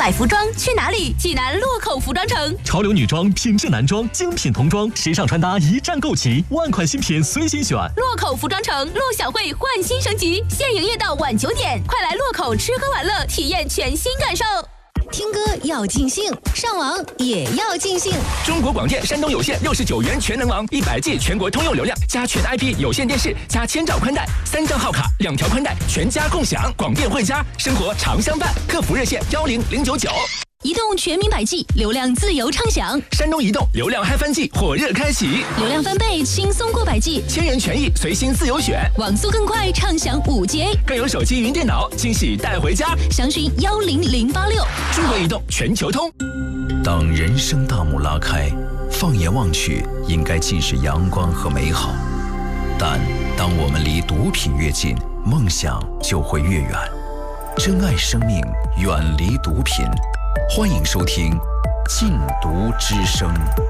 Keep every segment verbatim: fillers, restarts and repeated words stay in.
买服装去哪里？济南洛口服装城。 潮流女装、品质男装、精品童装，时尚穿搭一站购齐，万款新品随心选。 洛口服装城，陆小慧焕新升级，现营业到晚九点，快来洛口吃喝玩乐，体验全新感受。 听歌要尽兴，上网也要尽兴。 中国广电山东有线六十九元全能网，一百 G 全国通用流量，加全 I P 有线电视，加千兆宽带，三张号卡，两条宽带，全家共享。广电汇家，生活常相伴。客服热线幺零零九九。 移动全民百 G， 流量自由畅享。 山东移动流量嗨翻 G 火热开启， 流量翻倍，轻松过百 G， 千元权益随心自由选， 网速更快，畅享五 G A， 更有手机云电脑，惊喜带回家。 详询幺零零八六。 中国移动全球通。 当人生大幕拉开，放眼望去，应该尽是阳光和美好。但当我们离毒品越近，梦想就会越远。珍爱生命，远离毒品。欢迎收听《禁毒之声》。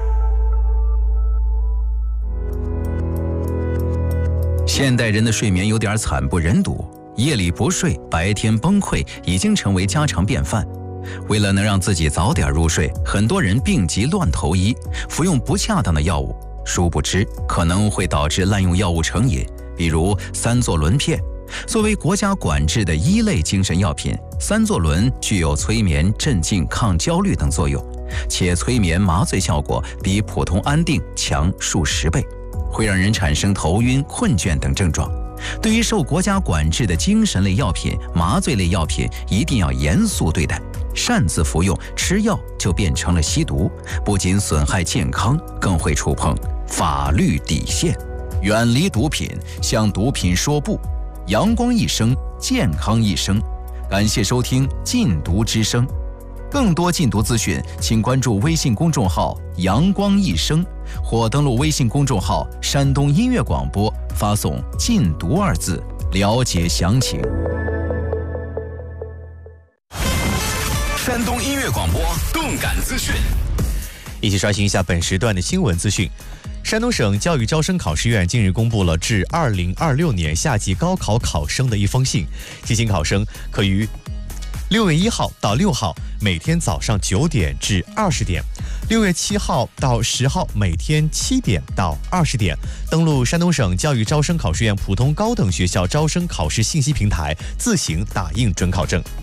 现代人的睡眠有点惨不忍睹，夜里不睡，白天崩溃，已经成为家常便饭。为了能让自己早点入睡，很多人病急乱投医，服用不恰当的药物，殊不知可能会导致滥用药物成瘾，比如三唑仑片。作为国家管制的一类精神药品，三唑仑具有催眠、镇静、抗焦虑等作用，且催眠麻醉效果比普通安定强数十倍，会让人产生头晕、困倦等症状。对于受国家管制的精神类药品、麻醉类药品，一定要严肃对待。擅自服用、吃药就变成了吸毒，不仅损害健康，更会触碰法律底线。远离毒品，向毒品说不。阳光一生，健康一生。感谢收听禁毒之声，更多禁毒资讯请关注微信公众号阳光一生，或登录微信公众号山东音乐广播，发送禁毒二字了解详情。 山东音乐广播动感资讯， 一起刷新一下本时段的新闻资讯。山东省教育招生考试院近日公布了致二零二六年夏季高考考生的一封信，提醒考生可于六月一号到六号每天早上九点至二十点，六月七号到十号每天七点到二十点，登录山东省教育招生考试院普通高等学校招生考试信息平台，自行打印准考证。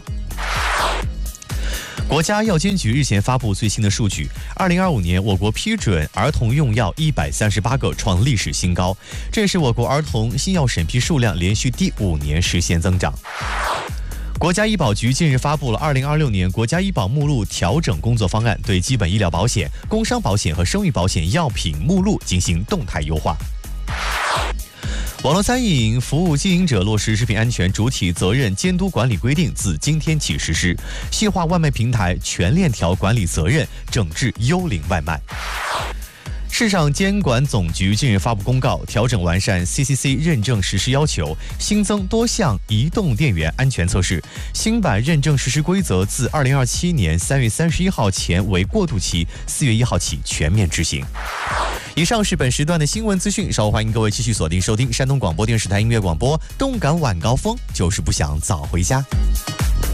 国家药监局日前发布最新的数据，二零二五年我国批准儿童用药一百三十八个，创历史新高，这也是我国儿童新药审批数量连续第五年实现增长。国家医保局近日发布了二零二六年国家医保目录调整工作方案，对基本医疗保险、工伤保险和生育保险药品目录进行动态优化。网络餐饮服务经营者落实食品安全主体责任监督管理规定自今天起实施，细化外卖平台全链条管理责任，整治幽灵外卖。市场监管总局近日发布公告，调整完善 C C C 认证实施要求，新增多项移动电源安全测试。新版认证实施规则自二零二七年三月三十一号前为过渡期，四月一号起全面执行。以上是本时段的新闻资讯，稍后欢迎各位继续锁定收听山东广播电视台音乐广播，动感晚高峰，就是不想早回家。